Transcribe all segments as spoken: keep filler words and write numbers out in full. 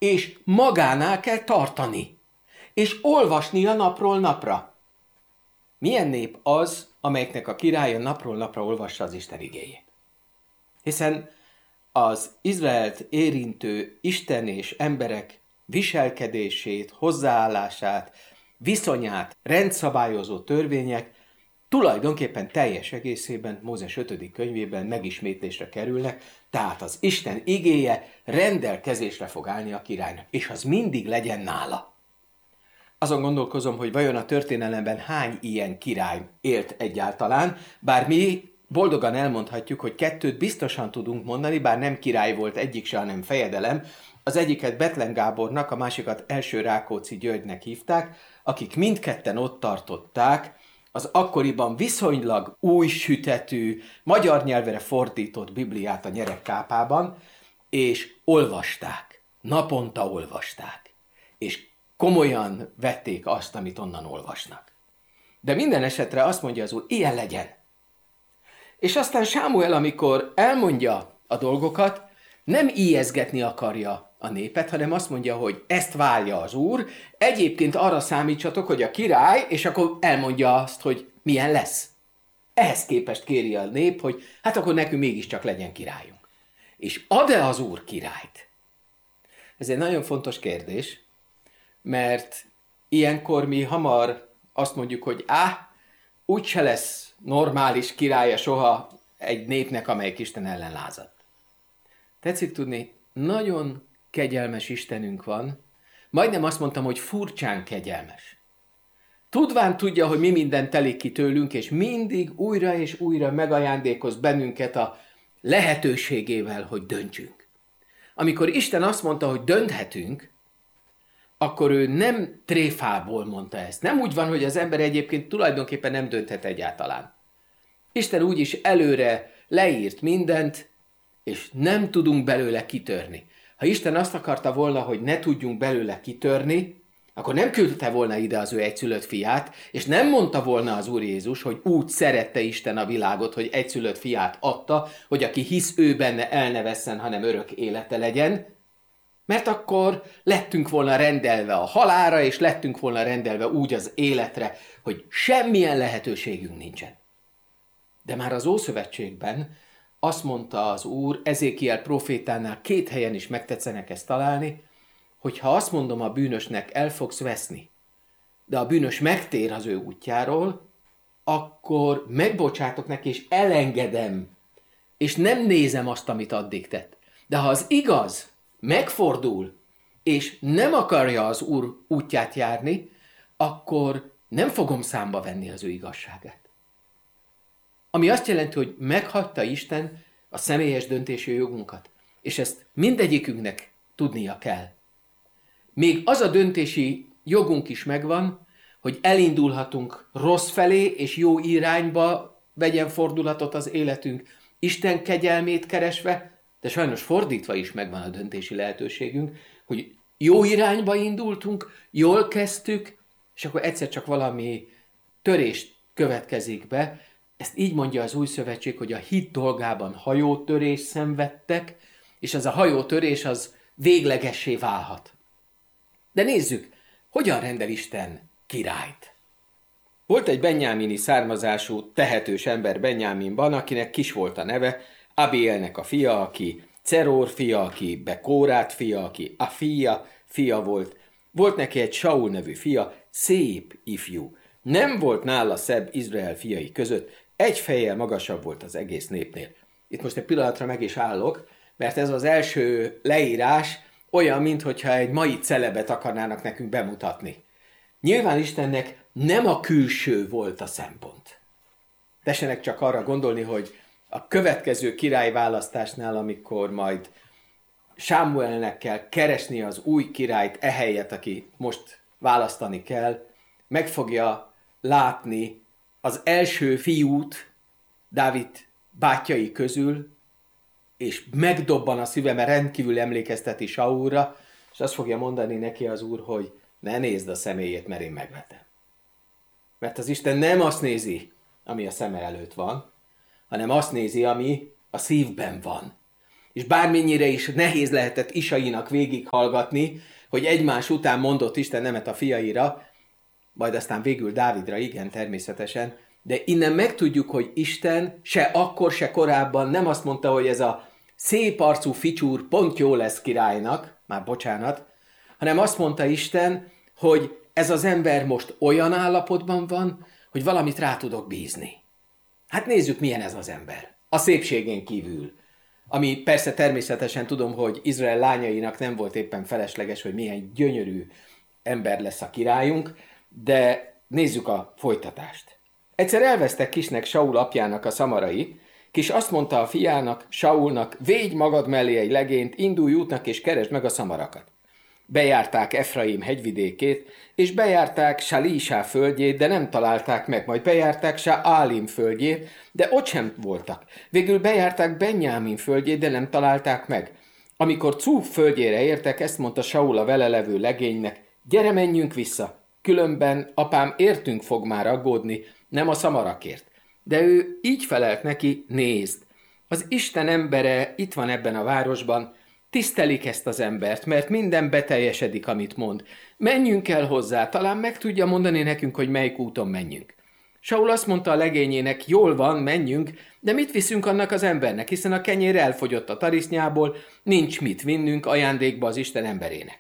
és magánál kell tartani, és olvasnia napról napra. Milyen nép az, amelyiknek a királya napról napra olvassa az Isten igéjét? Hiszen az Izraelt érintő Isten és emberek viselkedését, hozzáállását, viszonyát rendszabályozó törvények tulajdonképpen teljes egészében Mózes ötödik könyvében megismétlésre kerülnek, tehát az Isten igéje rendelkezésre fog állni a királynak, és az mindig legyen nála. Azon gondolkozom, hogy vajon a történelemben hány ilyen király élt egyáltalán, bár mi boldogan elmondhatjuk, hogy kettőt biztosan tudunk mondani, bár nem király volt egyik se, hanem fejedelem. Az egyiket Bethlen Gábornak, a másikat Első Rákóczi Györgynek hívták, akik mindketten ott tartották az akkoriban viszonylag új sütetű, magyar nyelvre fordított Bibliát a nyeregkápában, és olvasták, naponta olvasták, és komolyan vették azt, amit onnan olvasnak. De minden esetre azt mondja az Úr, ilyen legyen. És aztán Sámuel, amikor elmondja a dolgokat, nem ijeszgetni akarja a népet, hanem azt mondja, hogy ezt várja az Úr, egyébként arra számítsatok, hogy a király, és akkor elmondja azt, hogy milyen lesz. Ehhez képest kéri a nép, hogy hát akkor nekünk mégiscsak legyen királyunk. És ad-e az Úr királyt? Ez egy nagyon fontos kérdés, mert ilyenkor mi hamar azt mondjuk, hogy á, úgyse lesz normális királya soha egy népnek, amelyik Isten ellen lázadt. Tetszik tudni, nagyon kegyelmes Istenünk van, majdnem azt mondtam, hogy furcsán kegyelmes. Tudván tudja, hogy mi minden telik ki tőlünk, és mindig újra és újra megajándékoz bennünket a lehetőségével, hogy döntsünk. Amikor Isten azt mondta, hogy dönthetünk, akkor ő nem tréfából mondta ezt. Nem úgy van, hogy az ember egyébként tulajdonképpen nem dönthet egyáltalán. Isten úgyis előre leírt mindent, és nem tudunk belőle kitörni. Ha Isten azt akarta volna, hogy ne tudjunk belőle kitörni, akkor nem küldte volna ide az ő egyszülött fiát, és nem mondta volna az Úr Jézus, hogy úgy szerette Isten a világot, hogy egyszülött fiát adta, hogy aki hisz ő benne, el ne vesszen, hanem örök élete legyen, mert akkor lettünk volna rendelve a halálra, és lettünk volna rendelve úgy az életre, hogy semmilyen lehetőségünk nincsen. De már az Ószövetségben azt mondta az Úr, Ezékiel profétánál két helyen is megtetszenek ezt találni, hogy ha azt mondom a bűnösnek, el fogsz veszni, de a bűnös megtér az ő útjáról, akkor megbocsátok neki, és elengedem, és nem nézem azt, amit addig tett. De ha az igaz megfordul, és nem akarja az Úr útját járni, akkor nem fogom számba venni az ő igazságát. Ami azt jelenti, hogy meghagyta Isten a személyes döntési jogunkat, és ezt mindegyikünknek tudnia kell. Még az a döntési jogunk is megvan, hogy elindulhatunk rossz felé, és jó irányba vegyen fordulatot az életünk, Isten kegyelmét keresve, de sajnos fordítva is megvan a döntési lehetőségünk, hogy jó irányba indultunk, jól kezdtük, és akkor egyszer csak valami törés következik be. Ezt így mondja az Új Szövetség, hogy a hit dolgában hajótörés szenvedtek, és az a hajótörés az véglegessé válhat. De nézzük, hogyan rendel Isten királyt. Volt egy benyámini származású, tehetős ember Benyáminban, akinek Kis volt a neve, Abielnek a fia, aki Ceror fia, aki Bekórát fia, aki Afia fia volt. Volt neki egy Saul nevű fia, szép ifjú. Nem volt nála szebb Izrael fiai között, egy fejjel magasabb volt az egész népnél. Itt most egy pillanatra meg is állok, mert ez az első leírás olyan, mintha egy mai celebet akarnának nekünk bemutatni. Nyilván Istennek nem a külső volt a szempont. Tessenek csak arra gondolni, hogy a következő királyválasztásnál, amikor majd Sámuelnek kell keresni az új királyt ehelyett, aki most választani kell, meg fogja látni az első fiút Dávid bátyjai közül, és megdobban a szíve, mert rendkívül emlékezteti Saulra, és azt fogja mondani neki az Úr, hogy ne nézd a személyét, mert én megvetem. Mert az Isten nem azt nézi, ami a szeme előtt van, hanem azt nézi, ami a szívben van. és bármennyire is nehéz lehetett Isainak végighallgatni, hogy egymás után mondott Isten nemet a fiaira, majd aztán végül Dávidra, igen, természetesen, de innen megtudjuk, hogy Isten se akkor, se korábban nem azt mondta, hogy ez a szép arcú ficsúr pont jó lesz királynak, már bocsánat, hanem azt mondta Isten, hogy ez az ember most olyan állapotban van, hogy valamit rá tudok bízni. Hát nézzük, milyen ez az ember. A szépségén kívül. Ami persze természetesen tudom, hogy Izrael lányainak nem volt éppen felesleges, hogy milyen gyönyörű ember lesz a királyunk, de nézzük a folytatást. Egyszer elvesztek Kisnek Saul apjának a szamarai, Kis azt mondta a fiának, Saulnak, védj magad mellé egy legényt, indulj útnak és keresd meg a szamarakat. Bejárták Efraim hegyvidékét, és bejárták Salísá földjét, de nem találták meg, majd bejárták Sálim földjét, de ott sem voltak. Végül bejárták Benjámin földjét, de nem találták meg. Amikor Cúf földjére értek, ezt mondta Saul a vele levő legénynek, gyere, menjünk vissza, különben apám értünk fog már aggódni, nem a szamarakért. De ő így felelt neki, nézd, az Isten embere itt van ebben a városban, tisztelik ezt az embert, mert minden beteljesedik, amit mond. Menjünk el hozzá, talán meg tudja mondani nekünk, hogy melyik úton menjünk. Saul azt mondta a legényének, jól van, menjünk, de mit viszünk annak az embernek, hiszen a kenyér elfogyott a tarisznyából, nincs mit vinnünk ajándékba az Isten emberének.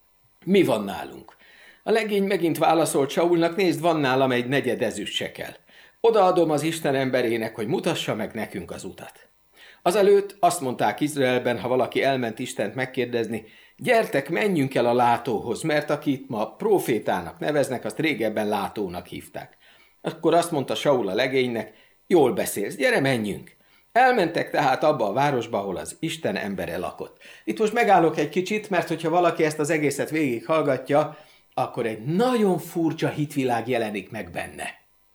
Mi van nálunk? A legény megint válaszolt Saulnak, nézd, van nálam egy negyed ezüst sekel. Odaadom az Isten emberének, hogy mutassa meg nekünk az utat. Azelőtt azt mondták Izraelben, ha valaki elment Istent megkérdezni, gyertek, menjünk el a látóhoz, mert akit ma prófétának neveznek, azt régebben látónak hívták. Akkor azt mondta Saul a legénynek, jól beszélsz, gyere, menjünk. Elmentek tehát abba a városba, ahol az Isten embere lakott. Itt most megállok egy kicsit, mert hogyha valaki ezt az egészet végighallgatja, akkor egy nagyon furcsa hitvilág jelenik meg benne.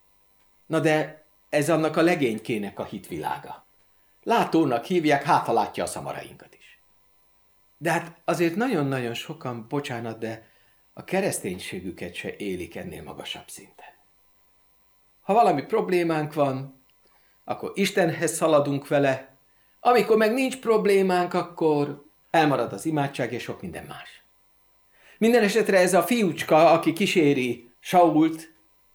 Na de ez annak a legénykének a hitvilága. Látónak hívják, hát ha látja a szamarainkat is. De hát azért nagyon-nagyon sokan, bocsánat, de a kereszténységüket se élik ennél magasabb szinten. Ha valami problémánk van, akkor Istenhez szaladunk vele, amikor meg nincs problémánk, akkor elmarad az imádság és sok minden más. Minden esetre ez a fiúcska, aki kíséri Sault,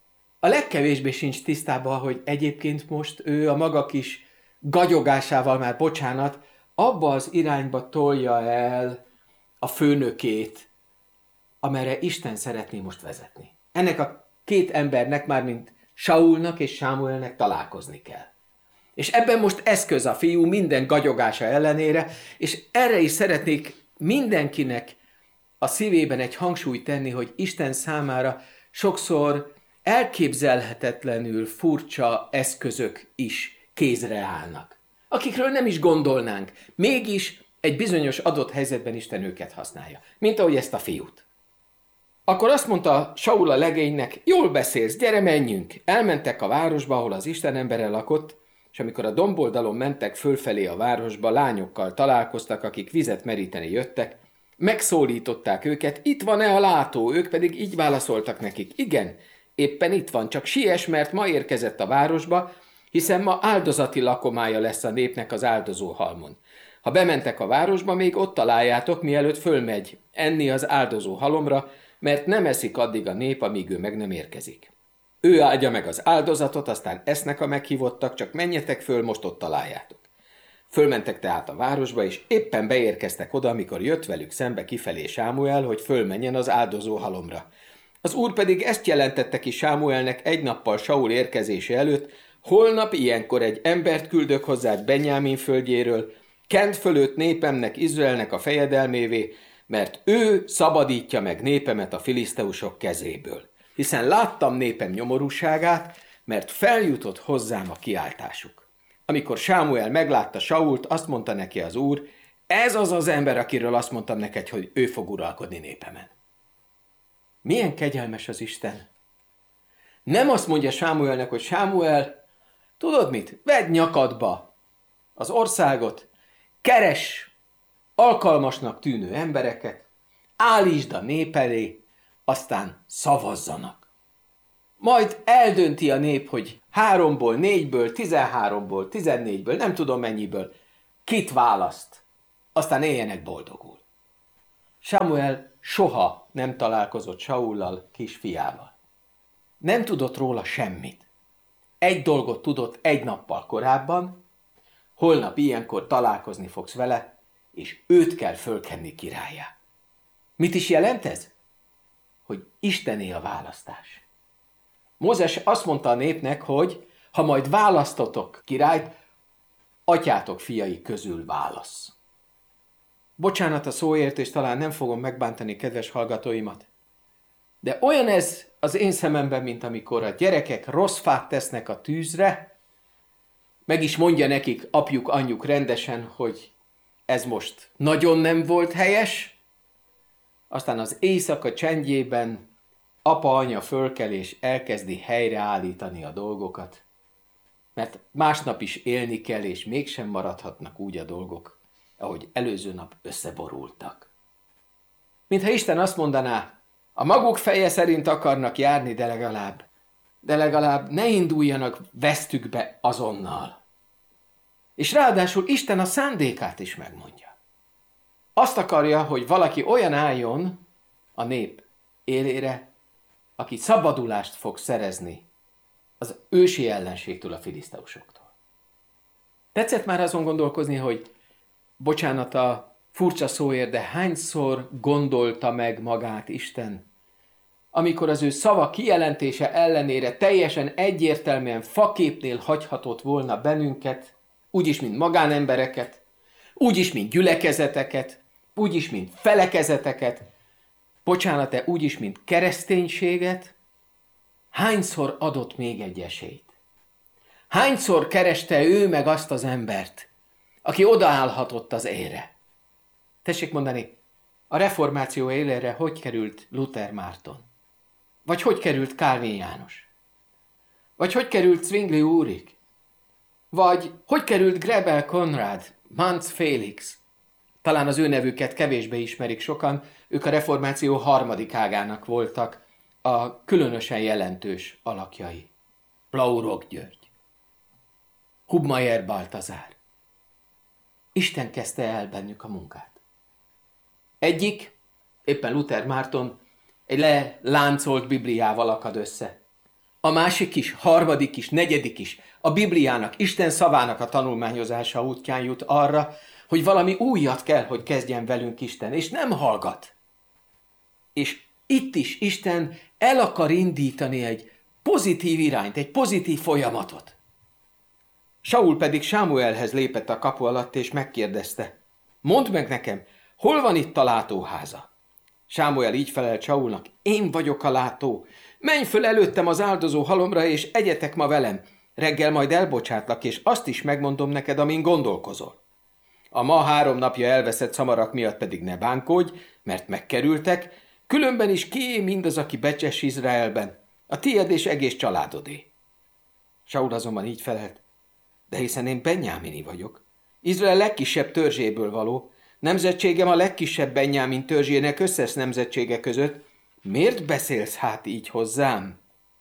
a legkevésbé sincs tisztában, hogy egyébként most ő a maga kis gagyogásával, már bocsánat, abba az irányba tolja el a főnökét, amerre Isten szeretné most vezetni. Ennek a két embernek, már mint Saulnak és Sámuelnek találkozni kell. És ebben most eszköz a fiú minden gagyogása ellenére, és erre is szeretnék mindenkinek a szívében egy hangsúlyt tenni, hogy Isten számára sokszor elképzelhetetlenül furcsa eszközök is kézre állnak, akikről nem is gondolnánk, mégis egy bizonyos adott helyzetben Isten őket használja, mint ahogy ezt a fiút. Akkor azt mondta Saul a legénynek, jól beszélsz, gyere, menjünk. Elmentek a városba, ahol az Isten embere lakott, és amikor a domboldalon mentek fölfelé a városba, lányokkal találkoztak, akik vizet meríteni jöttek, megszólították őket, itt van-e a látó, ők pedig így válaszoltak nekik, igen, éppen itt van, csak siess, mert ma érkezett a városba, hiszen ma áldozati lakomája lesz a népnek az áldozó halmon. Ha bementek a városba, még ott találjátok, mielőtt fölmegy enni az áldozó halomra, mert nem eszik addig a nép, amíg ő meg nem érkezik. Ő áldja meg az áldozatot, aztán esznek a meghívottak, csak menjetek föl, most ott találjátok. Fölmentek tehát a városba, és éppen beérkeztek oda, amikor jött velük szembe kifelé Sámuel, hogy fölmenjen az áldozó halomra. Az úr pedig ezt jelentette ki Sámuelnek egy nappal Saul érkezése előtt, holnap ilyenkor egy embert küldök hozzád Benjámin földjéről, kend fölött népemnek, Izraelnek a fejedelmévé, mert ő szabadítja meg népemet a filiszteusok kezéből. Hiszen láttam népem nyomorúságát, mert feljutott hozzám a kiáltásuk. Amikor Sámuel meglátta Sault, azt mondta neki az úr, ez az az ember, akiről azt mondtam neked, hogy ő fog uralkodni népemen. Milyen kegyelmes az Isten! Nem azt mondja Sámuelnek, hogy Sámuel, tudod mit, vedd nyakadba az országot, keres alkalmasnak tűnő embereket, állítsd a nép elé, aztán szavazzanak. Majd eldönti a nép, hogy háromból, négyből, tizenháromból, tizennégyből, nem tudom mennyiből, kit választ aztán éljenek boldogul. Sámuel soha nem találkozott Saullal, kisfiával. Nem tudott róla semmit. Egy dolgot tudott egy nappal korábban, holnap ilyenkor találkozni fogsz vele, és őt kell fölkenni királlyá. Mit is jelent ez? Hogy Istené a választás. Mózes azt mondta a népnek, hogy ha majd választotok királyt, atyátok fiai közül válasz. Bocsánat a szóért, és talán nem fogom megbántani kedves hallgatóimat, de olyan ez az én szememben, mint amikor a gyerekek rossz fát tesznek a tűzre, meg is mondja nekik apjuk, anyjuk rendesen, hogy ez most nagyon nem volt helyes, aztán az éjszaka csendjében apa, anya fölkel és elkezdi helyreállítani a dolgokat, mert másnap is élni kell, és mégsem maradhatnak úgy a dolgok, ahogy előző nap összeborultak. Mintha Isten azt mondaná, a maguk feje szerint akarnak járni, de legalább, de legalább ne induljanak vesztükbe azonnal. És ráadásul Isten a szándékát is megmondja. Azt akarja, hogy valaki olyan álljon a nép élére, aki szabadulást fog szerezni az ősi ellenségtől, a filiszteusoktól. Tetszett már azon gondolkozni, hogy bocsánat a furcsa szóért, de hányszor gondolta meg magát Isten, amikor az ő szava kijelentése ellenére teljesen egyértelműen faképnél hagyhatott volna bennünket, úgyis, mint magánembereket, úgyis, mint gyülekezeteket, úgyis, mint felekezeteket, bocsánat, de úgyis, mint kereszténységet, hányszor adott még egy esélyt? Hányszor kereste ő meg azt az embert, aki odaállhatott az élre? Tessék mondani, a reformáció élére hogy került Luther Márton? Vagy hogy került Kálvin János? Vagy hogy került Zwingli Úrik? Vagy hogy került Grebel Konrad, Manz Félix? Talán az ő nevüket kevésbé ismerik sokan, ők a reformáció harmadik ágának voltak a különösen jelentős alakjai. Blaurok György, Hubmaier Baltazár. Isten kezdte el bennük a munkát. Egyik, éppen Luther Márton, egy leláncolt Bibliával akad össze. A másik is, harmadik is, negyedik is, a Bibliának, Isten szavának a tanulmányozása útján jut arra, hogy valami újat kell, hogy kezdjen velünk Isten, és nem hallgat. És itt is Isten el akar indítani egy pozitív irányt, egy pozitív folyamatot. Saul pedig Sámuelhez lépett a kapu alatt, és megkérdezte, mondd meg nekem, hol van itt a látóháza? Sámuel így felelt Saulnak, én vagyok a látó, menj föl előttem az áldozó halomra, és egyetek ma velem, reggel majd elbocsátlak, és azt is megmondom neked, amin gondolkozol. A ma három napja elveszett szamarak miatt pedig ne bánkodj, mert megkerültek, különben is kié mindaz, aki becses Izraelben, a tied és egész családodé. Saul azonban így felelt, de hiszen én Benjámini vagyok, Izrael legkisebb törzséből való, nemzetségem a legkisebb Benjámin törzsének összes nemzetsége között, miért beszélsz hát így hozzám?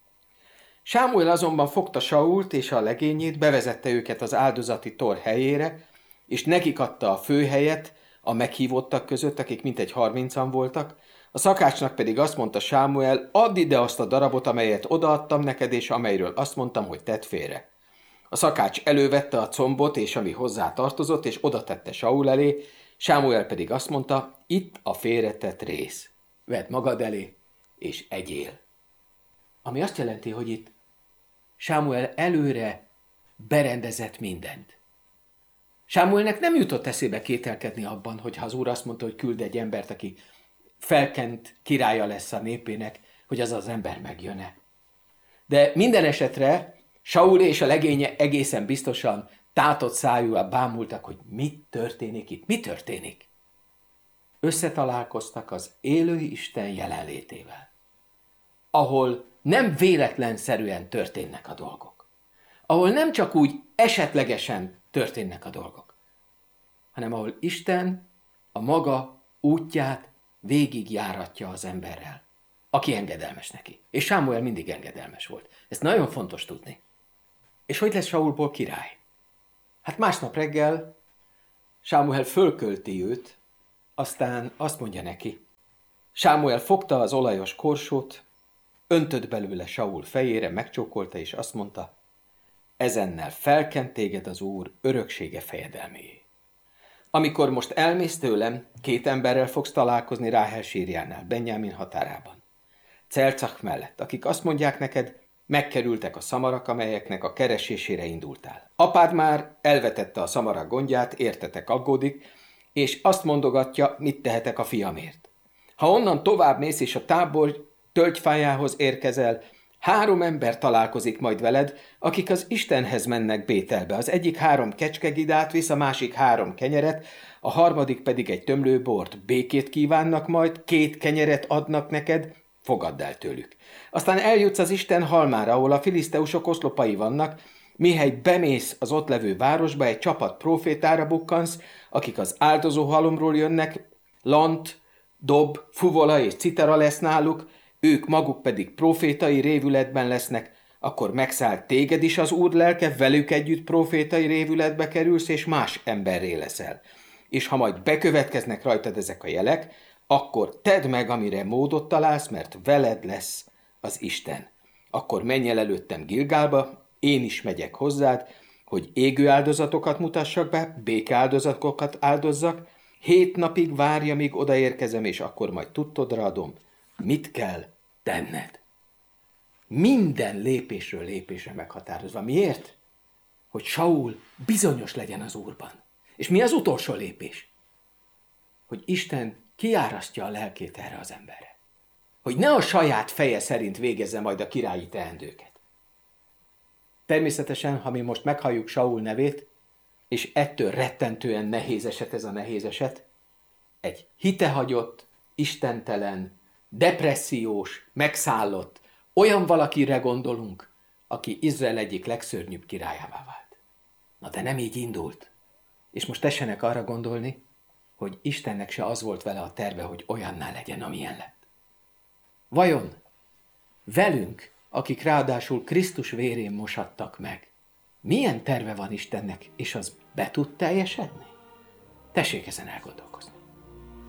Sámuel azonban fogta Sault és a legényét, bevezette őket az áldozati tor helyére, és nekik adta a főhelyet a meghívottak között, akik mintegy harmincan voltak, a szakácsnak pedig azt mondta Sámuel, add ide azt a darabot, amelyet odaadtam neked, és amelyről azt mondtam, hogy tedd félre. A szakács elővette a combot, és ami hozzá tartozott, és oda tette Saul elé, Sámuel pedig azt mondta, itt a félretett rész. Vedd magad elé, és egyél. Ami azt jelenti, hogy itt Sámuel előre berendezett mindent. Sámuelnek nem jutott eszébe kételkedni abban, hogy ha az úr azt mondta, hogy küld egy embert, aki felkent királya lesz a népének, hogy az az ember megjön-e. De minden esetre Saul és a legénye egészen biztosan tátott szájúval bámultak, hogy mit történik itt, mi történik. Összetalálkoztak az élő Isten jelenlétével, ahol nem véletlenszerűen történnek a dolgok, ahol nem csak úgy esetlegesen történnek a dolgok, hanem ahol Isten a maga útját végigjáratja az emberrel, aki engedelmes neki. És Sámuel mindig engedelmes volt. Ezt nagyon fontos tudni. És hogy lesz Saulból király? Hát másnap reggel Sámuel fölkölti őt, aztán azt mondja neki. Sámuel fogta az olajos korsót, öntött belőle Saul fejére, megcsókolta, és azt mondta, ezennel felkent téged az Úr öröksége fejedelméjé. Amikor most elmész tőlem, két emberrel fogsz találkozni Ráhel sírjánál, Benjámin határában. Celcach mellett, akik azt mondják neked, megkerültek a szamarak, amelyeknek a keresésére indultál. Apád már elvetette a szamarak gondját, értetek aggódik, és azt mondogatja, mit tehetek a fiamért. Ha onnan tovább mész és a tábor tölgyfájához érkezel, három ember találkozik majd veled, akik az Istenhez mennek Bételbe. Az egyik három kecskegidát visz, a másik három kenyeret, a harmadik pedig egy tömlő bort. Békét kívánnak majd, két kenyeret adnak neked, fogadd el tőlük. Aztán eljutsz az Isten halmára, ahol a filiszteusok oszlopai vannak, mihely bemész az ott levő városba, egy csapat prófétára bukkansz, akik az áldozó halomról jönnek, lant, dob, fuvola és citara lesz náluk, ők maguk pedig prófétai révületben lesznek, akkor megszáll téged is az Úr lelke, velük együtt prófétai révületbe kerülsz, és más emberré leszel. És ha majd bekövetkeznek rajtad ezek a jelek, akkor tedd meg, amire módot találsz, mert veled lesz az Isten. Akkor menj el előttem Gilgálba, én is megyek hozzád, hogy égő áldozatokat mutassak be, békeáldozatokat áldozzak, hét napig várja, míg odaérkezem, és akkor majd tudtodra adom, mit kell tenned. Minden lépésről lépésre meghatározva. Miért? Hogy Saul bizonyos legyen az Úrban. És mi az utolsó lépés? Hogy Isten kiárasztja a lelkét erre az emberre. Hogy ne a saját feje szerint végezze majd a királyi teendőket. Természetesen, ha mi most meghalljuk Saul nevét, és ettől rettentően nehéz eset ez a nehéz eset, egy hitehagyott, istentelen, depressziós, megszállott, olyan valakire gondolunk, aki Izrael egyik legszörnyűbb királyává vált. Na de nem így indult. És most tessenek arra gondolni, hogy Istennek se az volt vele a terve, hogy olyanná legyen, amilyen lett. Vajon velünk, akik ráadásul Krisztus vérén mosattak meg, milyen terve van Istennek, és az be tud teljesedni? Tessék ezen elgondolkozni.